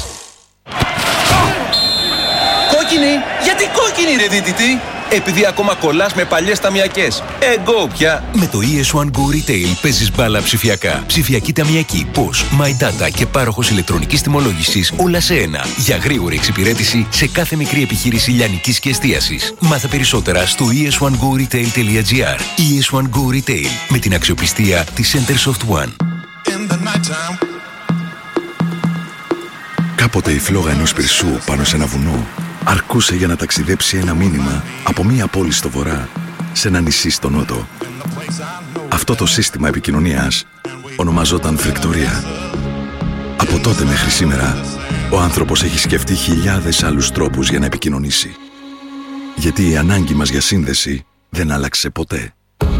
Κόκκινη! Γιατί κόκκινη ρε δίτητη! Επειδή ακόμα κολλάς με παλιές ταμιακές. Go πια! Με το ES1 Go Retail παίζεις μπάλα ψηφιακά. Ψηφιακή ταμιακή, POS, My Data και πάροχος ηλεκτρονικής τιμολόγησης όλα σε ένα. Για γρήγορη εξυπηρέτηση σε κάθε μικρή επιχείρηση λιανικής και εστίασης. Μάθε περισσότερα στο es1goretail.gr. ES1 Go Retail με την αξιοπιστία της Centersoft One. Κάποτε η φλόγα ενός πυρσού πάνω σε ένα βουνό αρκούσε για να ταξιδέψει ένα μήνυμα από μία πόλη στο βορρά σε ένα νησί στο νότο. Αυτό το σύστημα επικοινωνίας ονομαζόταν φρικτορία. Από τότε μέχρι σήμερα, ο άνθρωπος έχει σκεφτεί χιλιάδες άλλους τρόπους για να επικοινωνήσει. Γιατί η ανάγκη μας για σύνδεση δεν άλλαξε ποτέ.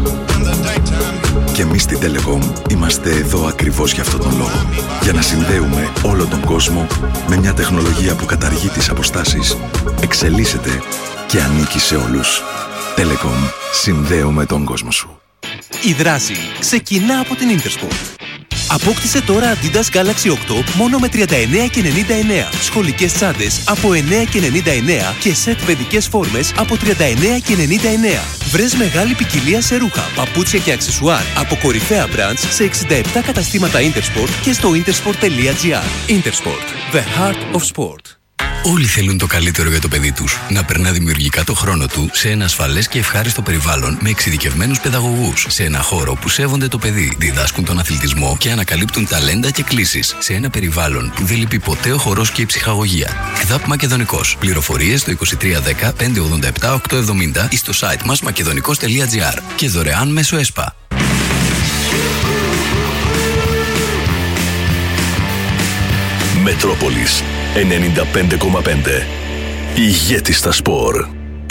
Και εμείς στην Telecom είμαστε εδώ ακριβώς για αυτόν τον λόγο. Για να συνδέουμε όλο τον κόσμο με μια τεχνολογία που καταργεί τις αποστάσεις, εξελίσσεται και ανήκει σε όλους. Telecom, συνδέουμε τον κόσμο σου. Η δράση ξεκινά από την Intersport. Απόκτησε τώρα Adidas Galaxy 8 μόνο με 39,99. Σχολικές τσάντες από 9,99 και σετ παιδικές φόρμες από 39,99. Βρες μεγάλη ποικιλία σε ρούχα, παπούτσια και αξεσουάρ από κορυφαία brands σε 67 καταστήματα Intersport και στο intersport.gr. Intersport, the heart of sport. Όλοι θέλουν το καλύτερο για το παιδί τους. Να περνά δημιουργικά το χρόνο του σε ένα ασφαλές και ευχάριστο περιβάλλον με εξειδικευμένους παιδαγωγούς. Σε ένα χώρο που σέβονται το παιδί, διδάσκουν τον αθλητισμό και ανακαλύπτουν ταλέντα και κλίσεις. Σε ένα περιβάλλον που δεν λείπει ποτέ ο χορός και η ψυχαγωγία. ΚΔΑΠ Μακεδονικός. Πληροφορίες στο 2310 587 870 ή στο site μας makedonικos.gr και δωρεάν μέσω ΕΣΠΑ. Μετρόπολης 95,5. Ηγέτη στα σπορ.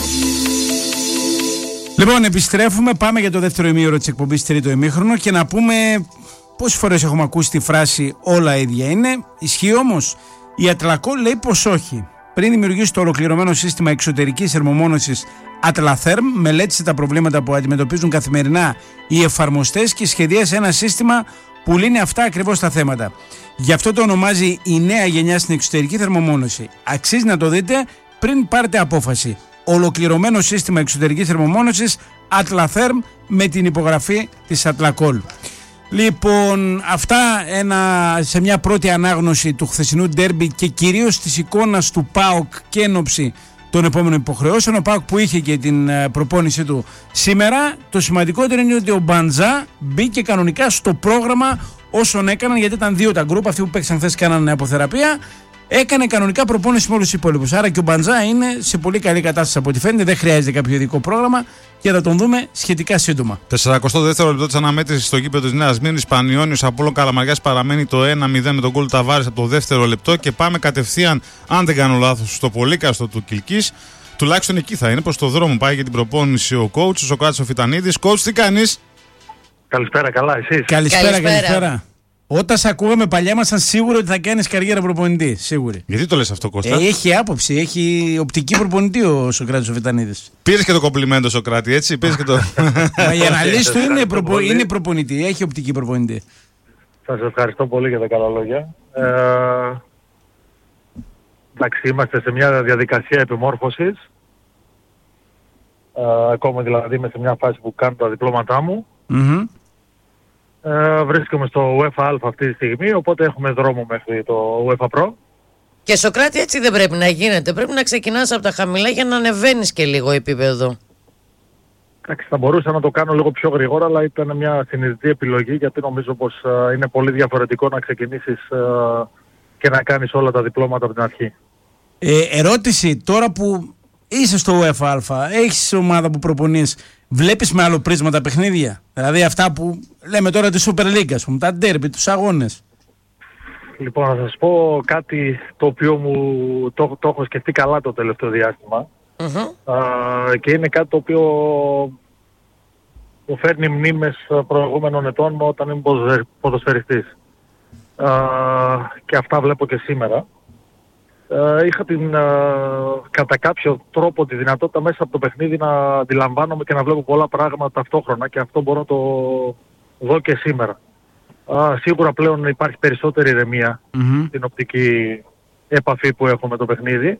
Λοιπόν, επιστρέφουμε. Πάμε για το δεύτερο ημίωρο της εκπομπής τρίτο ημίχρονο και να πούμε πόσες φορές έχουμε ακούσει τη φράση όλα ίδια είναι. Ισχύει όμως? Η Atlacool λέει πως όχι. Πριν δημιουργήσει το ολοκληρωμένο σύστημα εξωτερικής θερμομόνωσης Atlatherm, μελέτησε τα προβλήματα που αντιμετωπίζουν καθημερινά οι εφαρμοστές και σχεδίασε ένα σύστημα που λύνει αυτά ακριβώς τα θέματα. Γι' αυτό το ονομάζει η νέα γενιά στην εξωτερική θερμομόνωση. Αξίζει να το δείτε πριν πάρετε απόφαση. Ολοκληρωμένο σύστημα εξωτερικής θερμομόνωσης Atlatherm με την υπογραφή της Atlacool. Λοιπόν, αυτά σε μια πρώτη ανάγνωση του χθεσινού ντέρμπι και κυρίως της εικόνας του ΠΑΟΚ και ένοψη των επόμενων υποχρεώσεων. Ο ΠΑΟΚ που είχε και την προπόνησή του σήμερα. Το σημαντικότερο είναι ότι ο Μπαντζά μπήκε κανονικά στο πρόγραμμα όσων έκαναν, γιατί ήταν δύο τα γκρουπ. Αυτοί που παίξαν χθες κάνανε αποθεραπεία. Έκανε κανονικά προπόνηση με όλους τους υπόλοιπους. Άρα και ο Μπαντζά είναι σε πολύ καλή κατάσταση από ό,τι φαίνεται. Δεν χρειάζεται κάποιο ειδικό πρόγραμμα και θα τον δούμε σχετικά σύντομα. 42ο λεπτό της αναμέτρησης στο γήπεδο της Νέας Μύρνης. Πανιώνιος Απόλλων Καλαμαριάς παραμένει το 1-0 με τον γκολ Ταβάρης από το δεύτερο λεπτό. Και πάμε κατευθείαν, αν δεν κάνω λάθος, στο πολύκαστο του Κιλκής. Τουλάχιστον εκεί θα είναι, προς το δρόμο πάει για την προπόνηση ο coach, ο Σοκράτης ο Φιτανίδης. Coach, τι κάνεις? Καλησπέρα, καλά, εσείς? Καλησπέρα. Όταν σε ακούγαμε παλιά, ήμασταν σίγουροι ότι θα κάνεις καριέρα προπονητή. Σίγουροι. Γιατί το λες αυτό, Κώστα? Έχει άποψη, έχει οπτική προπονητή ο Σοκράτης ο Φιτανίδης. Πήρες και το κομπλιμέντο, Σοκράτη, έτσι? Πήρες και το... Μα η αναλύση του είναι προπονητή, έχει οπτική προπονητή. Σας ευχαριστώ πολύ για τα καλά λόγια. Εντάξει, είμαστε σε μια διαδικασία επιμόρφωσης. Ακόμα δηλαδή είμαι σε μια φάση που κάνω τα διπλώματά μου. Βρίσκομαι στο UEFA Α αυτή τη στιγμή, οπότε έχουμε δρόμο μέχρι το UEFA Pro. Και Σοκράτη, έτσι δεν πρέπει να γίνεται. Πρέπει να ξεκινάς από τα χαμηλά για να ανεβαίνεις και λίγο επίπεδο. Εντάξει, θα μπορούσα να το κάνω λίγο πιο γρήγορα, αλλά ήταν μια συνειδητή επιλογή, γιατί νομίζω πως είναι πολύ διαφορετικό να ξεκινήσεις και να κάνεις όλα τα διπλώματα από την αρχή. Ερώτηση, τώρα που είσαι στο UEFA Α, έχεις ομάδα που προπονείς, βλέπεις με άλλο πρίσμα τα παιχνίδια? Δηλαδή αυτά που λέμε τώρα τη Super League, ας πούμε, τα ντέρμπι, τους αγώνες. Λοιπόν, να σας πω κάτι το οποίο μου το έχω σκεφτεί καλά το τελευταίο διάστημα. Και είναι κάτι το οποίο μου φέρνει μνήμες προηγούμενων ετών όταν ήμουν ποδοσφαιριστής. Και αυτά βλέπω και σήμερα. Είχα κατά κάποιο τρόπο τη δυνατότητα μέσα από το παιχνίδι να αντιλαμβάνομαι και να βλέπω πολλά πράγματα ταυτόχρονα, και αυτό μπορώ να το δω και σήμερα. Σίγουρα πλέον υπάρχει περισσότερη ηρεμία στην οπτική επαφή που έχω με το παιχνίδι,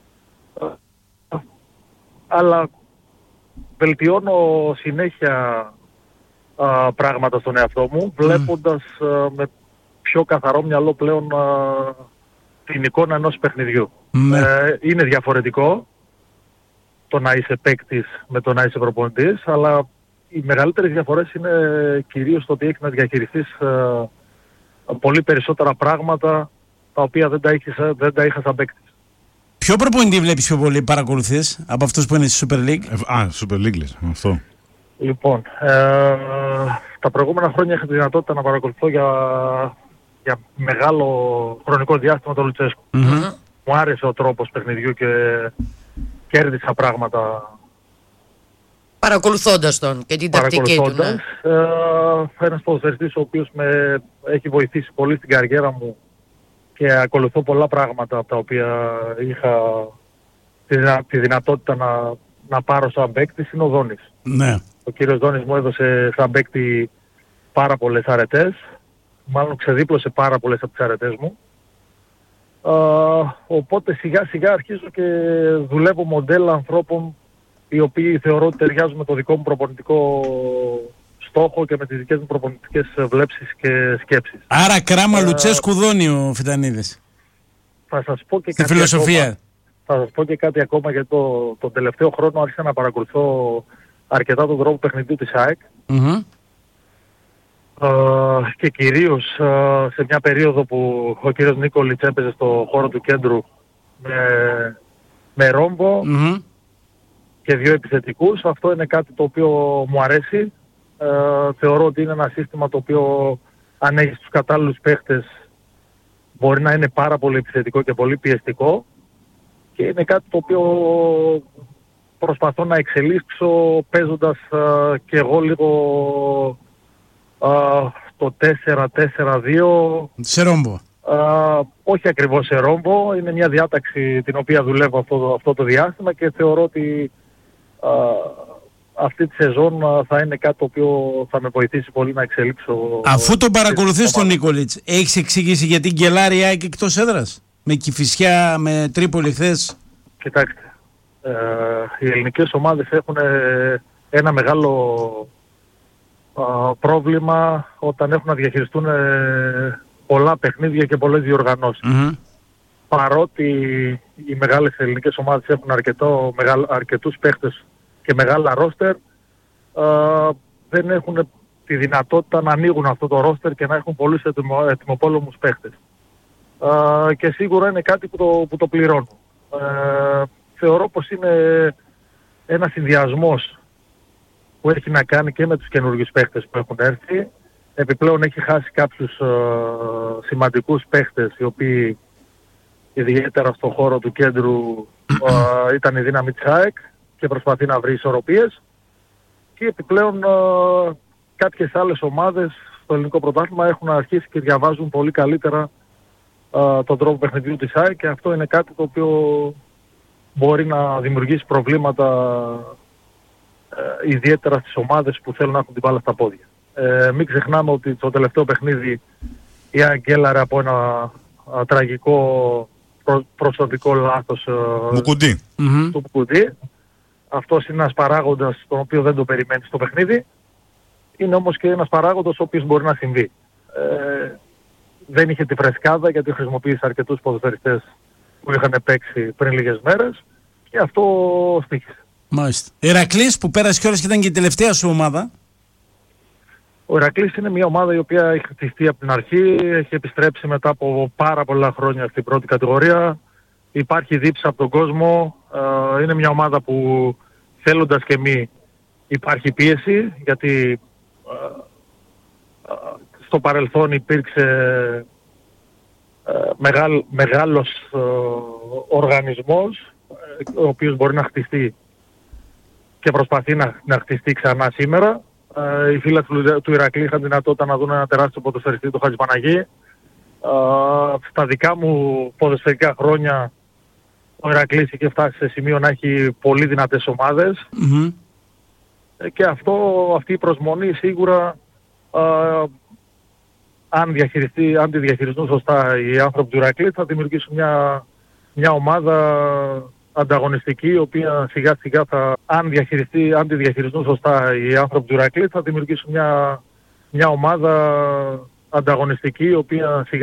αλλά βελτιώνω συνέχεια πράγματα στον εαυτό μου, βλέποντας με πιο καθαρό μυαλό πλέον την εικόνα ενός παιχνιδιού. Είναι διαφορετικό το να είσαι παίκτης με το να είσαι προπονητής, αλλά οι μεγαλύτερες διαφορές είναι κυρίως το ότι έχεις να διαχειριστείς πολύ περισσότερα πράγματα τα οποία δεν τα είχα σαν παίκτης. Ποιο προπονητή βλέπεις πιο πολύ, παρακολουθείς από αυτούς που είναι στη Super League? Super League λες, αυτό. Λοιπόν, τα προηγούμενα χρόνια είχα τη δυνατότητα να παρακολουθώ για μεγάλο χρονικό διάστημα τον Λουτσέσκου. Μου άρεσε ο τρόπος παιχνιδιού και κέρδισα πράγματα παρακολουθώντας τον και την τακτική του. Ναι. Ένας ποδοσφαιριστής ο οποίος με έχει βοηθήσει πολύ στην καριέρα μου και ακολουθώ πολλά πράγματα από τα οποία είχα τη δυνατότητα να πάρω σαν παίκτης είναι ο Δόνης. Ναι. Ο κύριος Δόνης μου έδωσε σαν παίκτη πάρα πολλές αρετές, μάλλον ξεδίπλωσε πάρα πολλές από τις αρετές μου. Οπότε σιγά σιγά αρχίζω και δουλεύω μοντέλα ανθρώπων οι οποίοι θεωρώ ότι ταιριάζουν με το δικό μου προπονητικό στόχο και με τις δικές μου προπονητικές βλέψεις και σκέψεις. Άρα κράμα Λουτσέσκου Δόνη ο Φιτανίδης. Θα σας πω και στη φιλοσοφία. Θα σας πω και κάτι ακόμα, γιατί το τελευταίο χρόνο άρχισα να παρακολουθώ αρκετά τον τρόπο παιχνιδιού της ΑΕΚ. Και κυρίως σε μια περίοδο που ο κύριος Νίκολιτς έπαιζε στο χώρο του κέντρου με ρόμπο και δύο επιθετικούς. Αυτό είναι κάτι το οποίο μου αρέσει. Θεωρώ ότι είναι ένα σύστημα το οποίο αν έχεις τους κατάλληλους παίχτες μπορεί να είναι πάρα πολύ επιθετικό και πολύ πιεστικό, και είναι κάτι το οποίο προσπαθώ να εξελίξω παίζοντας και εγώ λίγο το 4-4-2 σε ρόμπο. Όχι ακριβώς σε ρόμπο, είναι μια διάταξη την οποία δουλεύω αυτό το διάστημα και θεωρώ ότι αυτή τη σεζόν θα είναι κάτι το οποίο θα με βοηθήσει πολύ να εξελίξω. Αφού τον παρακολουθείς τον Νίκολιτς, έχεις εξηγήσει γιατί γκελάρει η ΑΕΚ εκτός έδρας? Με Κηφισιά, με Τρίπολη χθες. Κοιτάξτε, οι ελληνικές ομάδες έχουν ένα μεγάλο πρόβλημα όταν έχουν να διαχειριστούν πολλά παιχνίδια και πολλές διοργανώσεις. Παρότι οι μεγάλες ελληνικές ομάδες έχουν αρκετούς παίχτες και μεγάλα ρόστερ, δεν έχουν τη δυνατότητα να ανοίγουν αυτό το ρόστερ και να έχουν πολλούς ετοιμοπόλεμους παίχτες. Και σίγουρα είναι κάτι που το πληρώνουν. Θεωρώ πως είναι ένας συνδυασμός που έχει να κάνει και με τους καινούργιους παίχτες που έχουν έρθει. Επιπλέον έχει χάσει κάποιους σημαντικούς παίχτες οι οποίοι ιδιαίτερα στον χώρο του κέντρου ήταν η δύναμη της ΑΕΚ και προσπαθεί να βρει ισορροπίες, και επιπλέον κάποιες άλλες ομάδες στο ελληνικό πρωτάθλημα έχουν αρχίσει και διαβάζουν πολύ καλύτερα τον τρόπο παιχνιδιού της ΑΕΚ, και αυτό είναι κάτι το οποίο μπορεί να δημιουργήσει προβλήματα ιδιαίτερα στις ομάδες που θέλουν να έχουν την μπάλα στα πόδια. Μην ξεχνάμε ότι το τελευταίο παιχνίδι η ΑΕΚ γκέλαρε από ένα τραγικό προσωπικό λάθος του Μπουκουντή. Αυτός είναι ένας παράγοντας τον οποίο δεν το περιμένει στο παιχνίδι. Είναι όμως και ένας παράγοντας ο οποίος μπορεί να συμβεί. Δεν είχε τη φρεσκάδα γιατί χρησιμοποίησε αρκετούς ποδοσφαιριστές που είχαν παίξει πριν λίγες μέρες και αυτό στοίχησε. Μάλιστα. Ηρακλής που πέρασε κιόλας και ήταν και η τελευταία σου ομάδα. Ο Ηρακλής είναι μια ομάδα η οποία έχει χτιστεί από την αρχή, έχει επιστρέψει μετά από πάρα πολλά χρόνια στην πρώτη κατηγορία. Υπάρχει δίψα από τον κόσμο. Είναι μια ομάδα που θέλοντας και μη υπάρχει πίεση, γιατί στο παρελθόν υπήρξε μεγάλος οργανισμός ο οποίος μπορεί να χτιστεί και προσπαθεί να χτιστεί ξανά σήμερα. Οι φίλοι του Ηρακλή είχαν δυνατότητα να δουν ένα τεράστιο ποδοσφαιριστή, το Χατζηπαναγή. Στα δικά μου ποδοσφαιρικά χρόνια ο Ηρακλής είχε φτάσει σε σημείο να έχει πολύ δυνατές ομάδες. Και αυτή η προσμονή σίγουρα αν τη διαχειριστούν σωστά οι άνθρωποι του Ηρακλή θα δημιουργήσουν μια ομάδα ανταγωνιστική, η οποία σιγά σιγά αν τη διαχειριστούν σωστά οι άνθρωποι του Ηρακλή θα δημιουργήσουν μια ομάδα ανταγωνιστική, η οποία σιγά